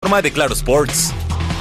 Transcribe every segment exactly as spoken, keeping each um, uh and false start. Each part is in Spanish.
plataforma de Claro Sports.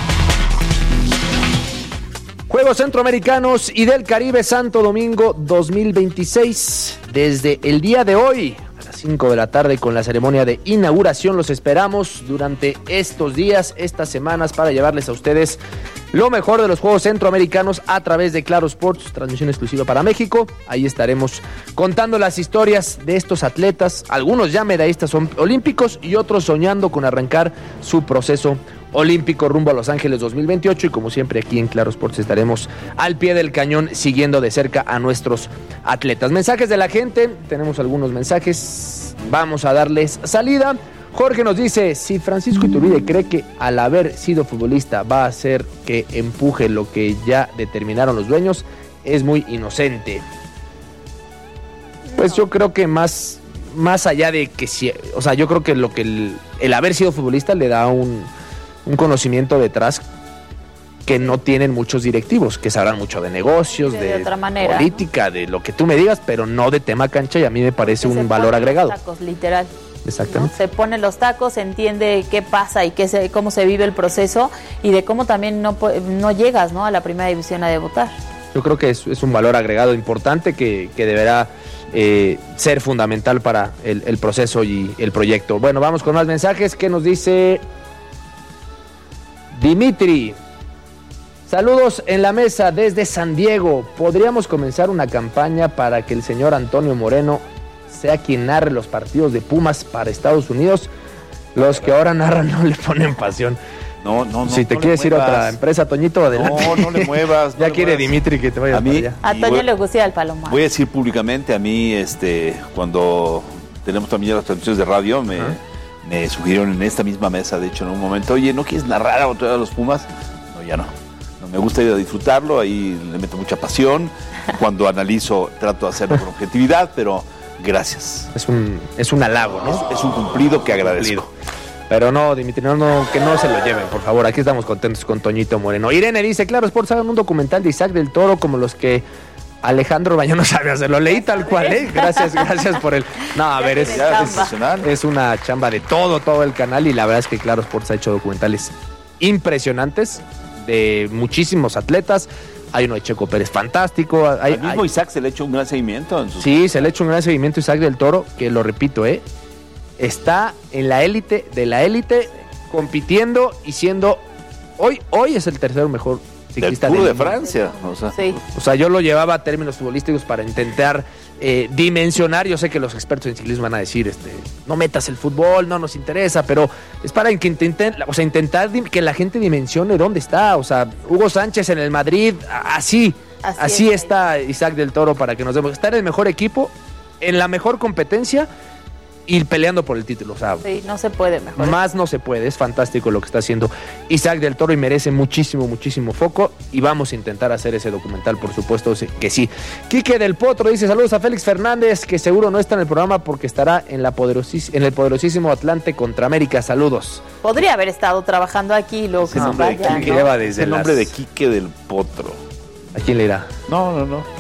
Juegos Centroamericanos y del Caribe Santo Domingo dos mil veintiséis. Desde el día de hoy, a las cinco de la tarde, con la ceremonia de inauguración, los esperamos durante estos días, estas semanas, para llevarles a ustedes lo mejor de los Juegos Centroamericanos a través de Claro Sports, transmisión exclusiva para México. Ahí estaremos contando las historias de estos atletas, algunos ya medallistas olímpicos y otros soñando con arrancar su proceso olímpico rumbo a Los Ángeles dos mil veintiocho, y como siempre aquí en Claro Sports estaremos al pie del cañón siguiendo de cerca a nuestros atletas. Mensajes de la gente, tenemos algunos mensajes, vamos a darles salida. Jorge nos dice: si Francisco Iturbide cree que al haber sido futbolista va a hacer que empuje lo que ya determinaron los dueños, es muy inocente. Pues yo creo que más, más allá de que si, o sea, yo creo que lo que el, el haber sido futbolista le da un un conocimiento detrás que no tienen muchos directivos, que sabrán mucho de negocios, de, de, de otra manera, política, ¿no? De lo que tú me digas, pero no de tema cancha, y a mí me parece un valor agregado. Los tacos, literal. Exactamente. ¿No? Se ponen los tacos, se entiende qué pasa y qué se, cómo se vive el proceso, y de cómo también no, no llegas, ¿no?, a la primera división a debutar. Yo creo que es, es un valor agregado importante que, que deberá eh, ser fundamental para el, el proceso y el proyecto. Bueno, vamos con más mensajes. ¿Qué nos dice Dimitri? Saludos en la mesa desde San Diego. ¿Podríamos comenzar una campaña para que el señor Antonio Moreno sea quien narre los partidos de Pumas para Estados Unidos? Los que ahora narran no le ponen pasión. No, no, no. Si te no quieres ir a otra empresa, Toñito, adelante. No, no le muevas. No ya le quiere muevas. Dimitri que te vayas a mí, para allá. A Toño le gusta el palomar. Voy a decir públicamente, a mí, este, cuando tenemos también las transmisiones de radio, me... ¿Ah? Me sugirieron en esta misma mesa, de hecho, en un momento: oye, ¿no quieres narrar a otra de los Pumas? No, ya no. No me gusta ir a disfrutarlo, ahí le meto mucha pasión. Cuando analizo, trato de hacerlo con objetividad, pero gracias. Es un, es un halago, ¿no? Es, es un cumplido que agradezco. Cumplido. Pero no, Dimitri, no, no, que no se lo lleven, por favor. Aquí estamos contentos con Toñito Moreno. Irene dice: Claro Sports, hagan un documental de Isaac del Toro como los que Alejandro Bañón no sabe hacerlo. Leí tal cual, ¿eh? Gracias, gracias por el... No, a ver, es, es, es una chamba de todo, todo el canal, y la verdad es que Claro Sports ha hecho documentales impresionantes de muchísimos atletas. Hay uno de Checo Pérez fantástico. Hay, Al mismo hay... Isaac se le ha hecho un gran seguimiento. En sus... Sí, se le ha hecho un gran seguimiento a Isaac del Toro, que lo repito, ¿eh? Está en la élite de la élite, compitiendo y siendo... Hoy, hoy es el tercero mejor ciclista del Tour de mundo. Francia. O sea, Sí. O sea, yo lo llevaba a términos futbolísticos para intentar eh, dimensionar. Yo sé que los expertos en ciclismo van a decir, este, no metas el fútbol, no nos interesa, pero es para que intenten, o sea, intentar que la gente dimensione dónde está. O sea, Hugo Sánchez en el Madrid, así, así, así está Isaac del Toro, para que nos demos. Está en el mejor equipo, en la mejor competencia y peleando por el título. O sea, sí, no se puede mejor. Más no se puede. Es fantástico lo que está haciendo Isaac del Toro y merece muchísimo, muchísimo foco. Y vamos a intentar hacer ese documental, por supuesto que sí. Quique del Potro dice: saludos a Félix Fernández, que seguro no está en el programa porque estará en, la poderosis- en el poderosísimo Atlante contra América. Saludos. Podría haber estado trabajando aquí y luego que Ese se nombre de vaya, Quique, ¿no? lleva desde es el nombre las- de Quique del Potro. ¿A quién le irá? No, no, no.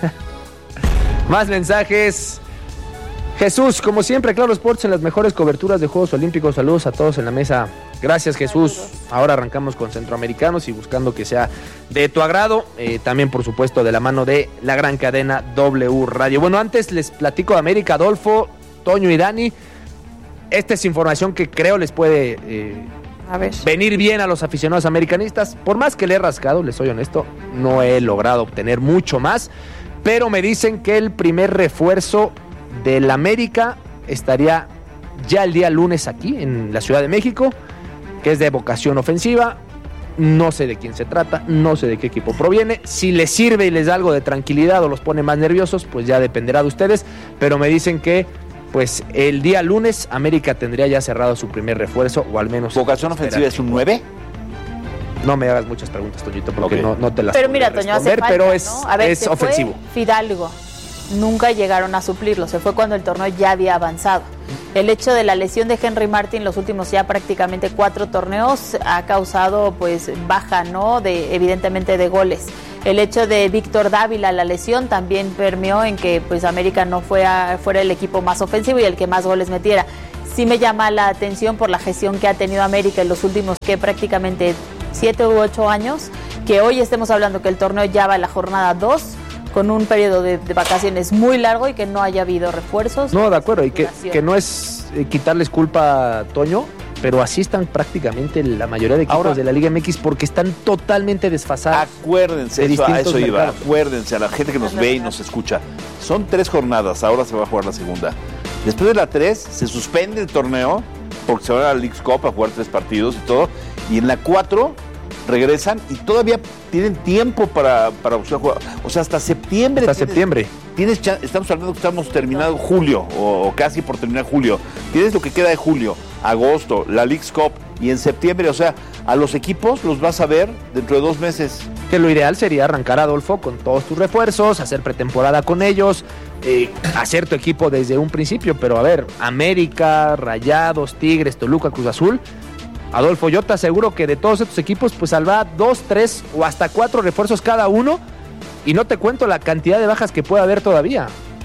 Más mensajes. Jesús, como siempre, Claro Sports en las mejores coberturas de Juegos Olímpicos. Saludos a todos en la mesa. Gracias, Jesús. Saludos. Ahora arrancamos con centroamericanos y buscando que sea de tu agrado. Eh, también, por supuesto, de la mano de la gran cadena W Radio. Bueno, antes les platico de América, Adolfo, Toño y Dani. Esta es información que creo les puede eh, A ver. venir bien a los aficionados americanistas. Por más que le he rascado, les soy honesto, no he logrado obtener mucho más. Pero me dicen que el primer refuerzo del América estaría ya el día lunes aquí en la Ciudad de México, que es de vocación ofensiva. No sé de quién se trata, no sé de qué equipo proviene. Si les sirve y les da algo de tranquilidad o los pone más nerviosos, pues ya dependerá de ustedes. Pero me dicen que pues el día lunes América tendría ya cerrado su primer refuerzo, o al menos... ¿Vocación ofensiva es un nueve? No me hagas muchas preguntas, Toñito, porque Ok. no, no te las Pero podré mira, Toño, hace responder, falta, pero es, ¿no? A ver, es se fue ofensivo. Fidalgo. Nunca llegaron a suplirlo, se fue cuando el torneo ya había avanzado. El hecho de la lesión de Henry Martin, los últimos ya prácticamente cuatro torneos, ha causado pues baja, ¿no? De, evidentemente de goles. El hecho de Víctor Dávila, la lesión, también permeó en que pues América no fuera, fuera el equipo más ofensivo y el que más goles metiera. sí me llama la atención por la gestión que ha tenido América en los últimos, que prácticamente siete u ocho años, que hoy estemos hablando que el torneo ya va en la jornada dos, con un periodo de, de vacaciones muy largo y que no haya habido refuerzos. No, de acuerdo, y que, que no es eh, quitarles culpa a Toño, pero así están prácticamente la mayoría de equipos Ahora, de la Liga M X porque están totalmente desfasados. Acuérdense, eso, a eso iba, acuérdense, a la gente que nos ve y nos escucha. Son tres jornadas, ahora se va a jugar la segunda. Después de la tres, se suspende el torneo, porque se van a la Leagues Cup a jugar tres partidos y todo, y en la cuatro regresan y todavía tienen tiempo para, para jugar. O sea, hasta septiembre. Hasta tienes, septiembre. Tienes, estamos hablando que estamos terminando julio, o, o casi por terminar julio. Tienes lo que queda de julio, agosto, la Leagues Cup, y en septiembre, o sea, a los equipos los vas a ver dentro de dos meses. Que lo ideal sería arrancar, Adolfo, con todos tus refuerzos, hacer pretemporada con ellos, eh, hacer tu equipo desde un principio, pero a ver, América, Rayados, Tigres, Toluca, Cruz Azul, Adolfo, yo te aseguro que de todos estos equipos, pues salva dos, tres o hasta cuatro refuerzos cada uno, y no te cuento la cantidad de bajas que puede haber todavía.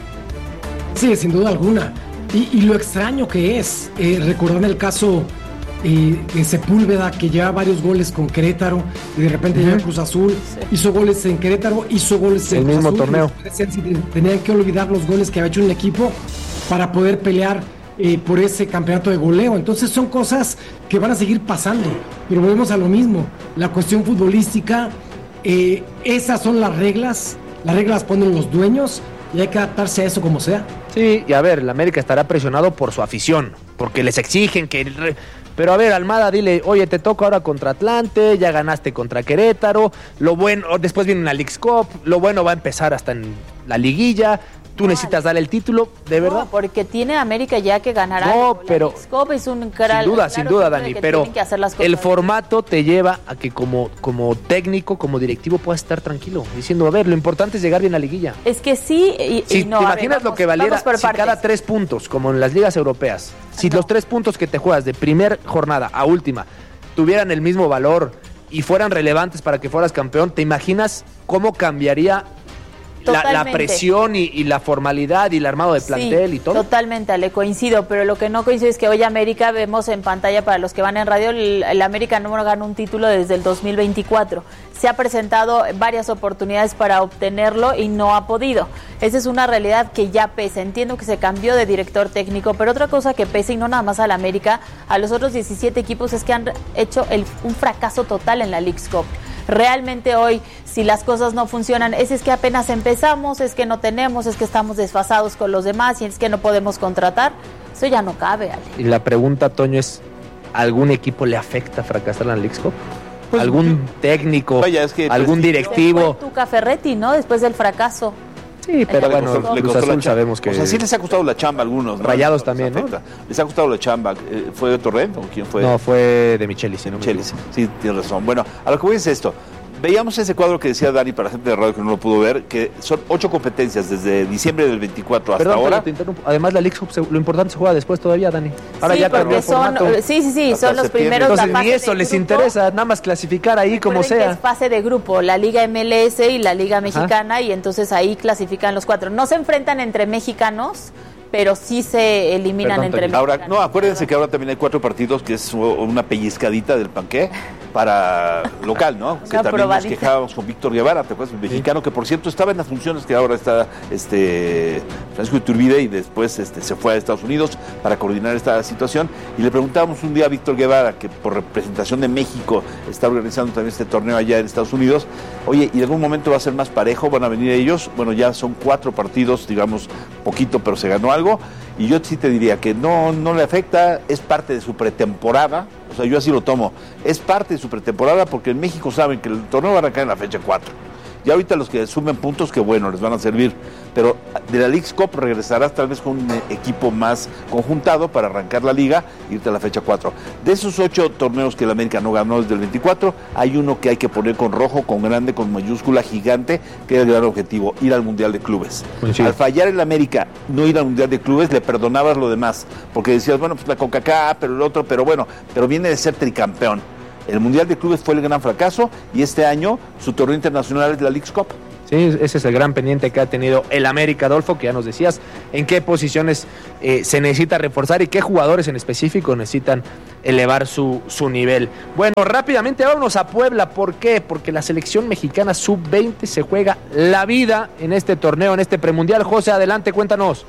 Sí, sin duda alguna. Y, y lo extraño que es, eh, recordando el caso eh, de Sepúlveda, que lleva varios goles con Querétaro, y de repente uh-huh. llega Cruz Azul, sí. hizo goles en Querétaro, hizo goles en el Cruz mismo Azul, torneo. Tenían que olvidar los goles que había hecho en el equipo para poder pelear eh, por ese campeonato de goleo. Entonces son cosas que van a seguir pasando, pero volvemos a lo mismo. La cuestión futbolística, eh, esas son las reglas, las reglas las ponen los dueños, y hay que adaptarse a eso como sea. Sí, y a ver, el América estará presionado por su afición, porque les exigen que... Pero a ver, Almada, dile, oye, te toca ahora contra Atlante, ya ganaste contra Querétaro, lo bueno, después viene una Leagues Cup, lo bueno va a empezar hasta en la liguilla, tú necesitas darle el título, ¿de verdad? No, porque tiene América ya que ganar no, algo. pero la Leagues Cup es un cara, sin duda, claro, sin duda, Dani, pero el formato te lleva a que como, como técnico, como directivo puedas estar tranquilo, diciendo, a ver, lo importante es llegar bien a la liguilla. Es que sí, y, si y no, te imaginas ver, vamos, lo que valiera si partes. cada tres puntos, como en las ligas europeas, si no. los tres puntos que te juegas de primer jornada a última tuvieran el mismo valor y fueran relevantes para que fueras campeón, ¿te imaginas cómo cambiaría La, la presión y, y la formalidad y el armado de plantel sí, y todo? Totalmente, Ale, coincido, pero lo que no coincido es que hoy América, vemos en pantalla para los que van en radio, el, el América no gana un título desde el dos mil veinticuatro. Se ha presentado varias oportunidades para obtenerlo y no ha podido. Esa es una realidad que ya pesa. Entiendo que se cambió de director técnico, pero otra cosa que pesa, y no nada más al América, a los otros diecisiete equipos, es que han hecho el, un fracaso total en la Leagues Cup. Realmente hoy, si las cosas no funcionan, es, es que apenas empezamos, es que no tenemos, es que estamos desfasados con los demás y es que no podemos contratar. Eso ya no cabe, Ale. Y la pregunta, Toño, es, ¿algún equipo le afecta fracasar en la Leagues Cup? Pues, ¿algún técnico, vaya, es que, algún pues, directivo? Tuca Ferretti, ¿no? Después del fracaso. Sí, pero bueno, le costó, le Cruz costó Azul sabemos que... O sea, sí les ha costado la chamba a algunos, ¿no? Rayados también, ¿no? Les ha costado la chamba. ¿Fue de Torrent o quién fue? No, fue de Michelis. Si no Michelis, sí, tienes razón. Bueno, a lo que voy es esto. Veíamos ese cuadro que decía Dani, para la gente de radio que no lo pudo ver, que son ocho competencias desde diciembre del veinticuatro hasta Perdón, ahora. Te Además, la Leagues Cup, lo importante se juega después todavía, Dani. Ahora sí, ya porque son, sí, sí, sí, son los primeros. Entonces, ni eso les interesa, nada más clasificar ahí como sea. Es fase de grupo, la Liga M L S y la Liga Mexicana, ajá, y entonces ahí clasifican los cuatro. No se enfrentan entre mexicanos, pero sí se eliminan Perdón, entre ahora, mexicanos. No, acuérdense que ahora también hay cuatro partidos, que es una pellizcadita del panqué para local, ¿no? Que también probadita. Nos quejábamos con Víctor Guevara, ¿te acuerdas? El mexicano, que por cierto estaba en las funciones que ahora está este Francisco Iturbide y después este, se fue a Estados Unidos para coordinar esta situación. Y le preguntábamos un día a Víctor Guevara, que por representación de México está organizando también este torneo allá en Estados Unidos, oye, ¿y en algún momento va a ser más parejo? ¿Van a venir ellos? Bueno, ya son cuatro partidos, digamos, poquito, pero se ganó algo. Y yo sí te diría que no, no le afecta, es parte de su pretemporada, o sea, yo así lo tomo, es parte de su pretemporada porque en México saben que el torneo va a arrancar en la fecha cuatro. Y ahorita los que sumen puntos, que bueno, les van a servir. Pero de la Leagues Cup regresarás tal vez con un equipo más conjuntado para arrancar la liga y irte a la fecha cuatro. De esos ocho torneos que el América no ganó desde el veinticuatro, hay uno que hay que poner con rojo, con grande, con mayúscula, gigante, que es el gran objetivo, ir al Mundial de Clubes. Sí. Al fallar el América, no ir al Mundial de Clubes, le perdonabas lo demás. Porque decías, bueno, pues la CONCACAF, pero el otro, pero bueno, pero viene de ser tricampeón. El Mundial de Clubes fue el gran fracaso y este año su torneo internacional es la Leagues Cup. Sí, Sí, ese es el gran pendiente que ha tenido el América, Adolfo, que ya nos decías en qué posiciones eh, se necesita reforzar y qué jugadores en específico necesitan elevar su, su nivel. Bueno, rápidamente vámonos a Puebla. ¿Por qué? Porque la selección mexicana sub veinte se juega la vida en este torneo, en este premundial. José, adelante, cuéntanos.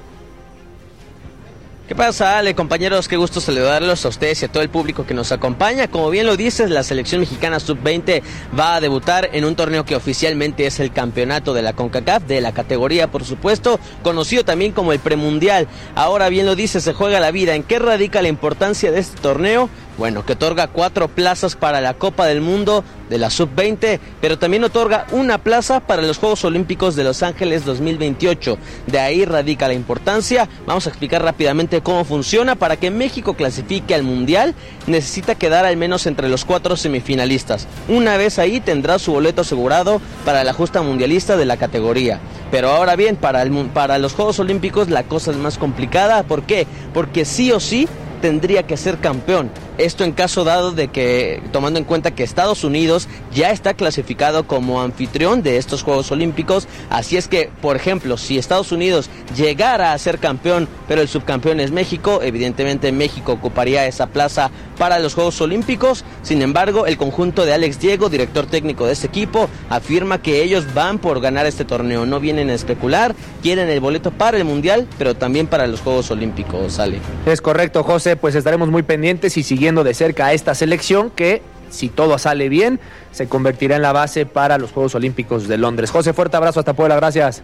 ¿Qué pasa, Ale, compañeros? Qué gusto saludarlos a ustedes y a todo el público que nos acompaña. Como bien lo dices, la selección mexicana sub veinte va a debutar en un torneo que oficialmente es el campeonato de la CONCACAF, de la categoría, por supuesto, conocido también como el premundial. Ahora bien lo dices, se juega la vida. ¿En qué radica la importancia de este torneo? Bueno, que otorga cuatro plazas para la Copa del Mundo de la sub veinte, pero también otorga una plaza para los Juegos Olímpicos de Los Ángeles dos mil veintiocho. De ahí radica la importancia. Vamos a explicar rápidamente cómo funciona. Para que México clasifique al Mundial, necesita quedar al menos entre los cuatro semifinalistas. Una vez ahí, tendrá su boleto asegurado para la justa mundialista de la categoría. Pero ahora bien, para, el, para los Juegos Olímpicos la cosa es más complicada. ¿Por qué? Porque sí o sí tendría que ser campeón. Esto en caso dado de que, tomando en cuenta que Estados Unidos ya está clasificado como anfitrión de estos Juegos Olímpicos, así es que, por ejemplo, si Estados Unidos llegara a ser campeón, pero el subcampeón es México, evidentemente México ocuparía esa plaza para los Juegos Olímpicos. Sin embargo, el conjunto de Alex Diego, director técnico de este equipo, afirma que ellos van por ganar este torneo, no vienen a especular, quieren el boleto para el Mundial, pero también para los Juegos Olímpicos, ¿sale? Es correcto, José, pues estaremos muy pendientes y siguiendo de cerca a esta selección que, si todo sale bien, se convertirá en la base para los Juegos Olímpicos de Londres. José, fuerte abrazo hasta Puebla, gracias.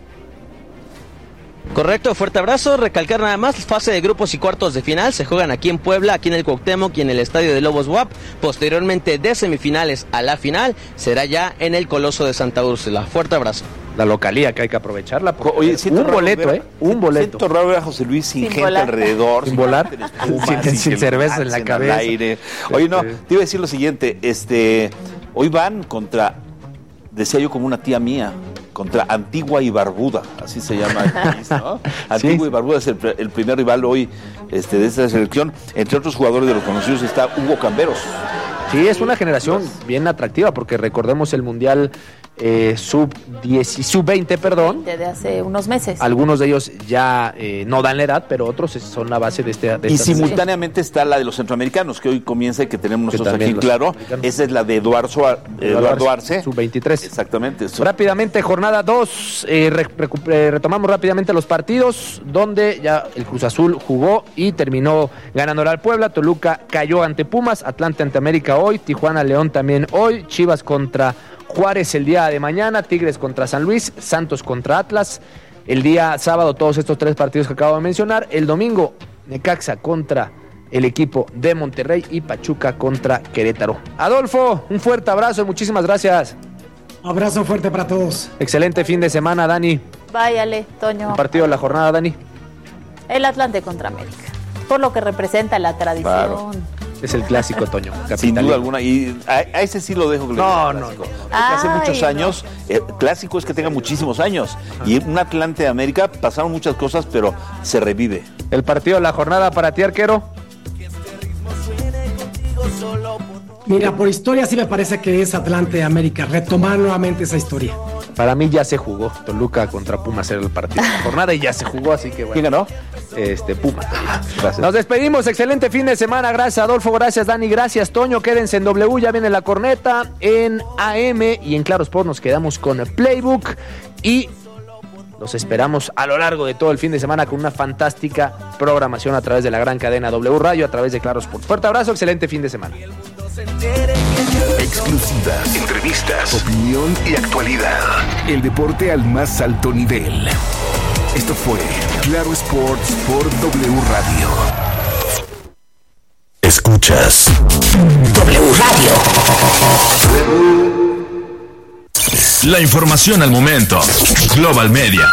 Correcto, fuerte abrazo. Recalcar nada más, fase de grupos y cuartos de final se juegan aquí en Puebla, aquí en el Cuauhtémoc y en el estadio de Lobos W A P. Posteriormente, de semifinales a la final, será ya en el Coloso de Santa Úrsula. Fuerte abrazo. La localía que hay que aprovecharla. Oye, un boleto, ver, ¿eh? Un boleto. Siento raro ver a José Luis sin, sin gente volar. alrededor. Sin volar. Espumas, sin, sin, sin cerveza en la cabeza. Aire. Oye, no, te iba a decir lo siguiente. Este, hoy van contra, decía yo como una tía mía, contra Antigua y Barbuda, así se llama el país, ¿no? Antigua sí. y Barbuda es el, el primer rival hoy este, de esta selección. Entre otros jugadores de los conocidos está Hugo Camberos. Sí, es una generación bien atractiva porque recordemos el Mundial eh, sub diez, sub veinte, perdón. Desde hace unos meses. Algunos de ellos ya eh, no dan la edad, pero otros son la base de este. De y simultáneamente selección. Está la de los centroamericanos, que hoy comienza y que tenemos nosotros que aquí, claro. Esa es la de Eduardo, Eduardo Arce. sub veintitrés. Exactamente. Eso. Rápidamente, jornada dos. Eh, re, re, retomamos rápidamente los partidos, donde ya el Cruz Azul jugó y terminó ganando al Puebla. Toluca cayó ante Pumas, Atlante ante América hoy, Tijuana León también hoy, Chivas contra Juárez el día de mañana, Tigres contra San Luis, Santos contra Atlas. El día sábado todos estos tres partidos que acabo de mencionar. El domingo Necaxa contra el equipo de Monterrey y Pachuca contra Querétaro. Adolfo, un fuerte abrazo y muchísimas gracias. Abrazo fuerte para todos. Excelente fin de semana, Dani. Váyale, Toño. Un partido de la jornada, Dani. El Atlante contra América, por lo que representa la tradición. Claro. Es el clásico, Toño. Sin duda alguna. Y a, a ese sí lo dejo. Que no, lo no, no. Porque hace Ay, muchos no. años, el clásico es que tenga muchísimos años. Ajá. Y un Atlante de América pasaron muchas cosas, pero se revive. El partido de la jornada para ti, arquero. Mira, por historia sí me parece que es Atlante de América. Retomar nuevamente esa historia. Para mí ya se jugó. Toluca contra Pumas era el partido de la jornada y ya se jugó, así que bueno. ¿Quién ganó? Este, Pumas. Gracias. Nos despedimos. Excelente fin de semana. Gracias, Adolfo. Gracias, Dani. Gracias, Toño. Quédense en W. Ya viene la corneta en A M y en Claro Sport nos quedamos con Playbook y los esperamos a lo largo de todo el fin de semana con una fantástica programación a través de la gran cadena W Radio, a través de Claro Sport. Fuerte abrazo, excelente fin de semana. Exclusivas, entrevistas, opinión y actualidad. El deporte al más alto nivel. Esto fue Claro Sports por W Radio. Escuchas W Radio. La información al momento. Global Media.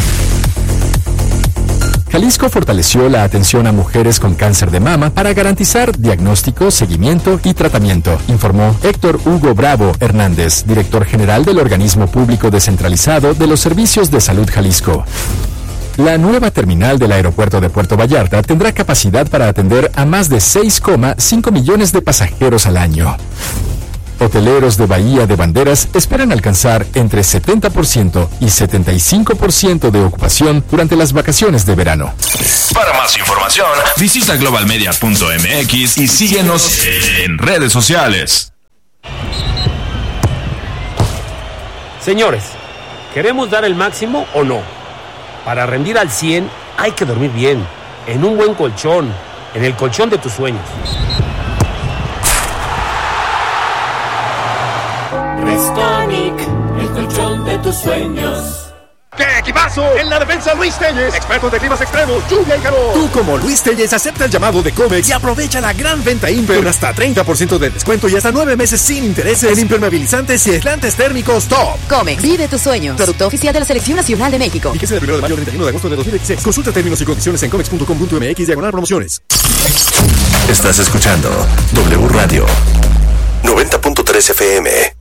Jalisco fortaleció la atención a mujeres con cáncer de mama para garantizar diagnóstico, seguimiento y tratamiento, informó Héctor Hugo Bravo Hernández, director general del organismo público descentralizado de los Servicios de Salud Jalisco. La nueva terminal del aeropuerto de Puerto Vallarta tendrá capacidad para atender a más de seis coma cinco millones de pasajeros al año. Hoteleros de Bahía de Banderas esperan alcanzar entre setenta por ciento y setenta y cinco por ciento de ocupación durante las vacaciones de verano. Para más información, visita global media punto m x y síguenos en redes sociales. Señores, ¿queremos dar el máximo o no? Para rendir al cien hay que dormir bien, en un buen colchón, en el colchón de tus sueños. Restonic, el colchón de tus sueños. ¡Qué equipazo! En la defensa Luis Telles, expertos de climas extremos, lluvia y calor. Tú como Luis Telles acepta el llamado de Comex y aprovecha la gran venta Imper con hasta treinta por ciento de descuento y hasta nueve meses sin intereses en impermeabilizantes y aislantes térmicos top. Comex, vive tus sueños. Producto oficial de la Selección Nacional de México. Fíjese del primero de mayo al treinta y uno de agosto de dos mil veintiséis. Consulta términos y condiciones en comex punto com punto m x diagonal promociones. Estás escuchando W Radio noventa punto tres F M.